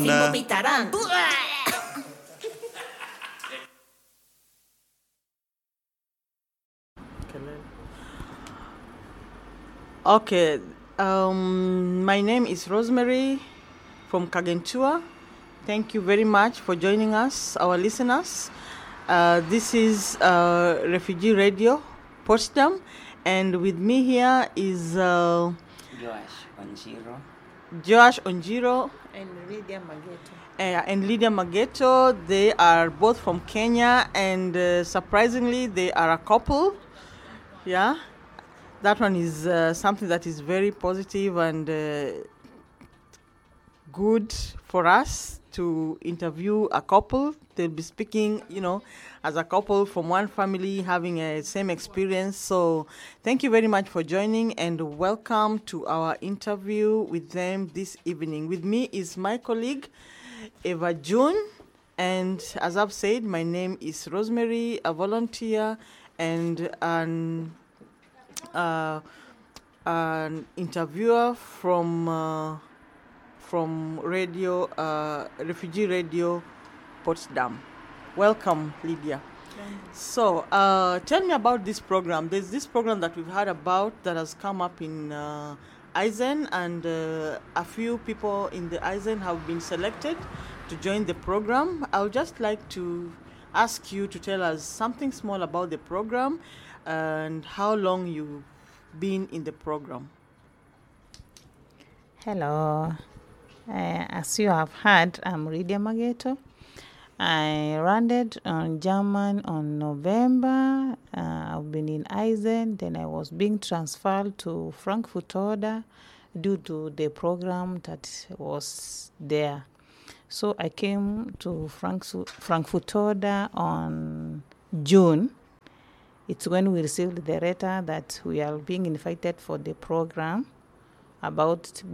sana. vomitarán. Okay, my name is Rosemary from Kagentua. Thank you very much for joining us, our listeners. This is Refugee Radio, Potsdam, and with me here is Joash Onjiro And Lydia Mageto. and Lydia Mageto. They are both from Kenya, and surprisingly, they are a couple. Yeah, that one is something that is very positive and good for us to interview a couple. They'll be speaking, as a couple from one family having a same experience. So thank you very much for joining and welcome to our interview with them this evening. With me is my colleague, Eva June. And as I've said, my name is Rosemary, a volunteer and an interviewer from Radio Refugee Radio Potsdam. Welcome, Lydia. So, tell me about this program. There's this program that we've heard about that has come up in Eisen, and a few people in the Eisen have been selected to join the program. I would just like to ask you to tell us something small about the program and how long you've been in the program. Hello. As you have heard, I'm Lydia Mageto. I landed on German on November. I've been in Eisen. Then I was being transferred to Frankfurt Oder due to the program that was there. So I came to Frankfurt Oder on June. It's when we received the letter that we are being invited for the program about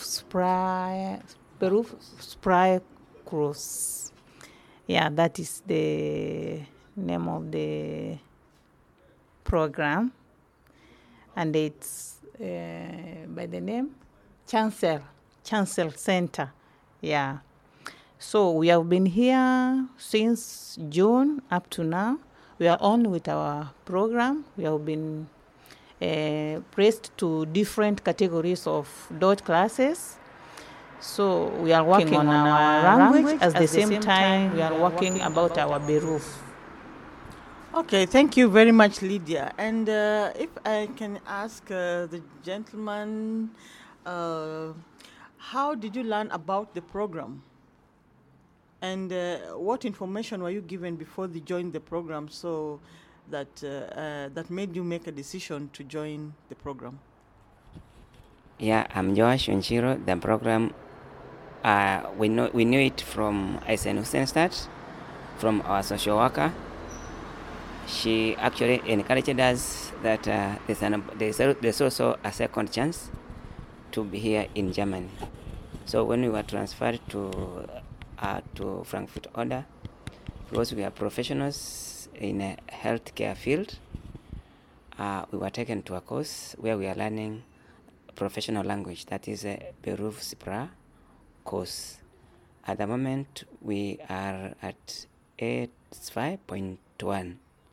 Berufsprache-Kurs. Yeah, that is the name of the program. And it's by the name Chancel Center. Yeah. So we have been here since June up to now. We are on with our program. We have been placed to different categories of Deutsch classes. So we are working on our language. At the same time, we are working about our Beruf. Okay, thank you very much, Lydia. And if I can ask the gentleman, how did you learn about the program? And what information were you given before you joined the program so that made you make a decision to join the program? Yeah, I'm Joash Onjiro. The program, we knew it from Eisen Hussenstadt, from our social worker. She actually encouraged us that there's also a second chance to be here in Germany. So when we were transferred to Frankfurt Oder, because we are professionals in a healthcare field, we were taken to a course where we are learning professional language, that is a Berufsprache course. At the moment, we are at 5.1.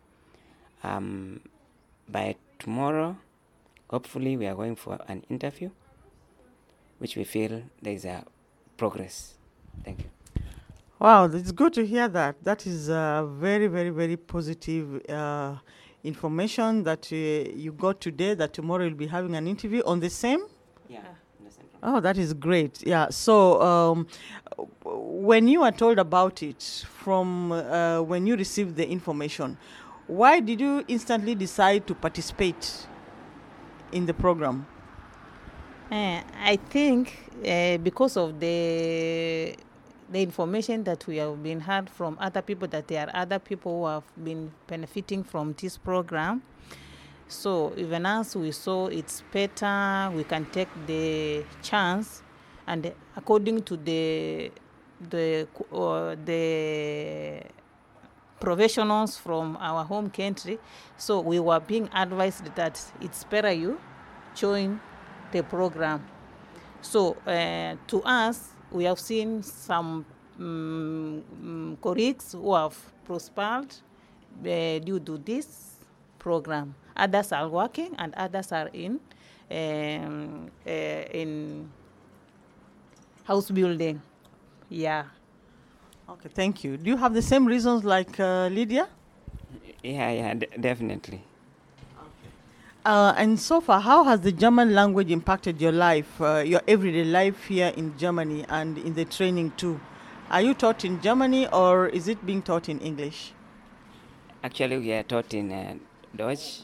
By tomorrow, hopefully, we are going for an interview, which we feel there is a progress. Thank you. Wow, it's good to hear that. That is very, very, very positive information that you got today, that tomorrow you'll be having an interview on the same? Yeah. Oh, that is great. Yeah. So when you were told about it, from when you received the information, why did you instantly decide to participate in the program? I think because of the information that we have been heard from other people, that there are other people who have been benefiting from this program. So even as we saw it's better, we can take the chance, and according to the professionals from our home country, so we were being advised that it's better you join the program. So to us, we have seen some colleagues who have prospered due to this program. Others are working and others are in house building. Yeah. Okay, thank you. Do you have the same reasons like Lydia? Yeah, definitely. And so far, how has the German language impacted your life, your everyday life here in Germany and in the training too? Are you taught in Germany or is it being taught in English? Actually, we are taught in Deutsch.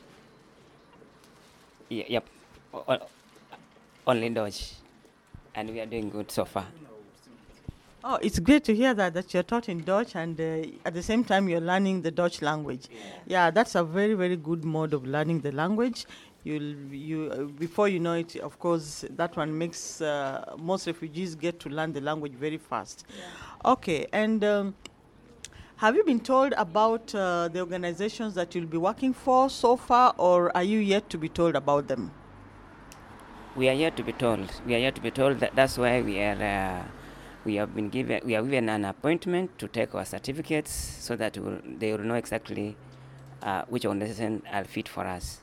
Yep, only Deutsch, and we are doing good so far. Oh, it's great to hear that you're taught in Dutch and at the same time you're learning the Dutch language. Yeah, that's a very, very good mode of learning the language. Before you know it, of course, that one makes most refugees get to learn the language very fast. Yeah. Okay, and have you been told about the organizations that you'll be working for so far, or are you yet to be told about them? We are yet to be told. That's why we are given an appointment to take our certificates so that they will know exactly which organization are fit for us.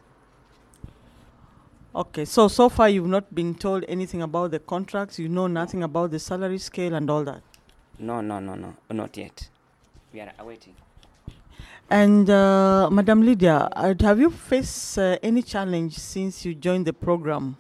Okay, so far you've not been told anything about the contracts, you know nothing about the salary scale and all that? No, not yet. We are awaiting. And Madam Lydia, have you faced any challenge since you joined the program?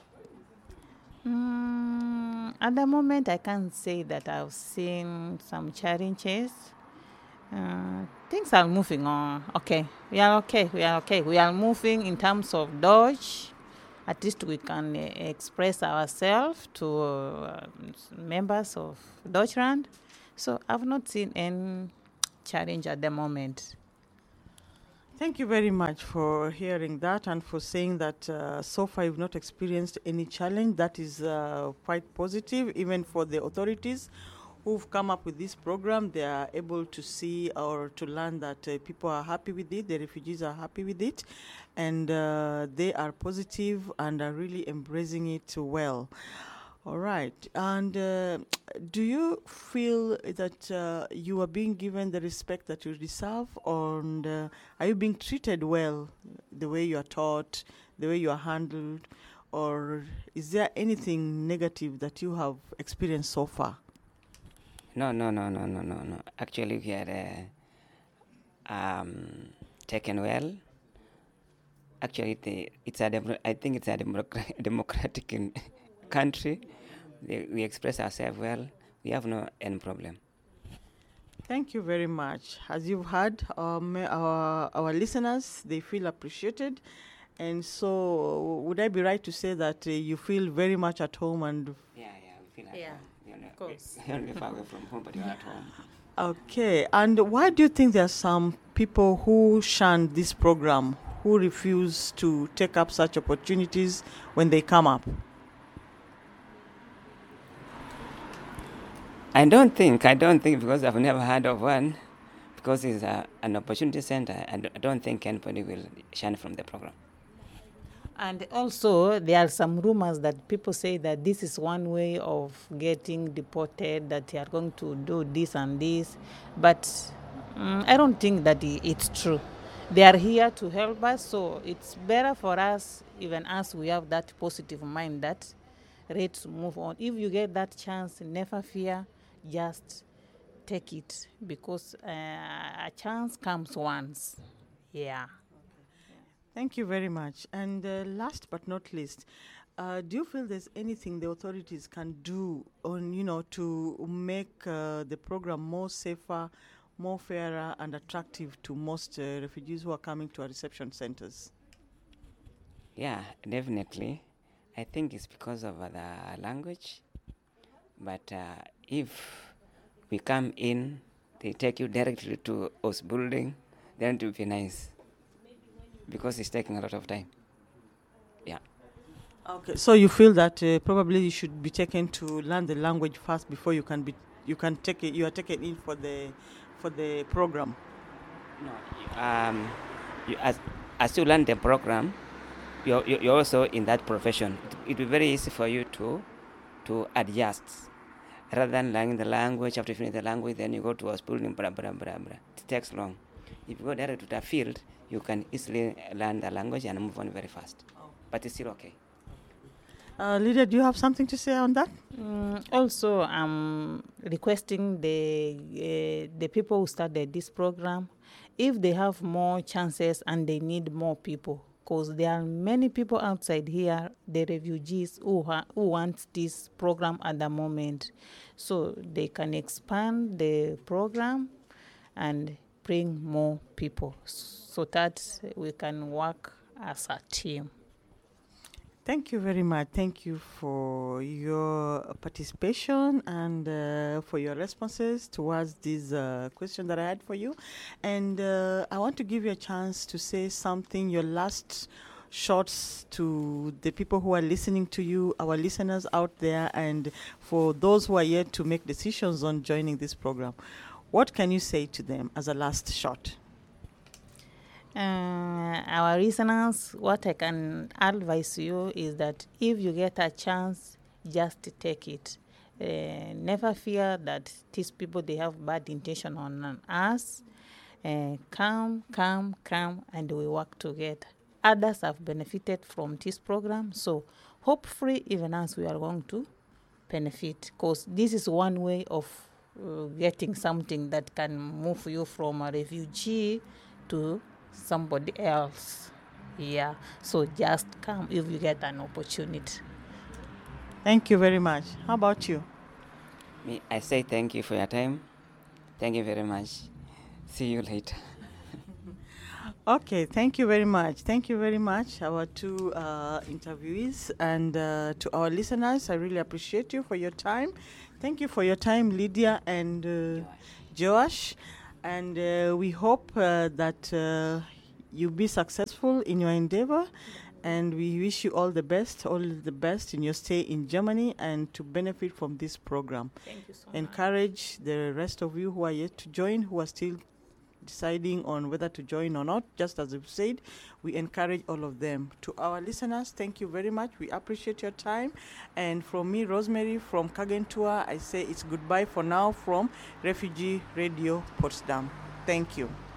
At the moment, I can't say that I've seen some challenges. Things are moving on. Okay, we are okay. We are moving in terms of Dutch. At least we can express ourselves to members of Deutschland. So I've not seen any challenge at the moment. Thank you very much for hearing that and for saying that so far you've not experienced any challenge. That is quite positive, even for the authorities who've come up with this program. They are able to see or to learn that people are happy with it, the refugees are happy with it, and they are positive and are really embracing it well. All right. And do you feel that you are being given the respect that you deserve, and are you being treated well, the way you are taught, the way you are handled, or is there anything negative that you have experienced so far? No. Actually, we are taken well. Actually, I think it's a democratic country. We express ourselves well. We have no any problem. Thank you very much. As you've heard, our listeners, they feel appreciated. And so would I be right to say that you feel very much at home? And Yeah, we feel at home. Of course. You're only far away from home, but you're at home. Okay. And why do you think there are some people who shun this program, who refuse to take up such opportunities when they come up? I don't think because I've never heard of one, because it's an opportunity center, and I don't think anybody will shun from the program. And also, there are some rumors that people say that this is one way of getting deported, that they are going to do this and this. But I don't think that it's true. They are here to help us, so it's better for us, even as we have that positive mind, that ready to move on. If you get that chance, never fear, just take it, because a chance comes once. Yeah. Thank you very much. And last but not least, do you feel there's anything the authorities can do on, to make the program more safer, more fairer and attractive to most refugees who are coming to our reception centers? Yeah, definitely. I think it's because of the language. But if we come in, they take you directly to us building, then it will be nice, because it's taking a lot of time. Yeah. Okay, so you feel that probably you should be taken to learn the language first before you are taken in for the program. No, as you learn the program, you're also in that profession. It will be very easy for you to adjust. Rather than learning the language, after finish the language, then you go to a schooling, blah, blah, blah, blah. It takes long. If you go direct to the field, you can easily learn the language and move on very fast. But it's still okay. Lydia, do you have something to say on that? Also, I'm requesting the people who started this program, if they have more chances and they need more people, because there are many people outside here, the refugees who want this program at the moment. So they can expand the program and bring more people so that we can work as a team. Thank you very much. Thank you for your participation and for your responses towards this question that I had for you. And I want to give you a chance to say something, your last shots to the people who are listening to you, our listeners out there, and for those who are yet to make decisions on joining this program. What can you say to them as a last shot? Our listeners, what I can advise you is that if you get a chance, just take it. Never fear that these people, they have bad intention on us. Come, and we work together. Others have benefited from this program, so hopefully even us, we are going to benefit, because this is one way of getting something that can move you from a refugee to somebody else. Yeah, so just come if you get an opportunity. Thank you very much. How about you? I say thank you for your time. Thank you very much. See you later. Okay, thank you very much. Thank you very much, our two interviewees, and to our listeners, I really appreciate you for your time. Thank you for your time, Lydia and Joash. And we hope that you be successful in your endeavor, and we wish you all the best in your stay in Germany and to benefit from this program. Thank you so much. Encourage the rest of you who are yet to join, who are still deciding on whether to join or not. Just as we've said, we encourage all of them. To our listeners, thank you very much. We appreciate your time. And from me, Rosemary, from Kagentua, I say it's goodbye for now from Refugee Radio Potsdam. Thank you.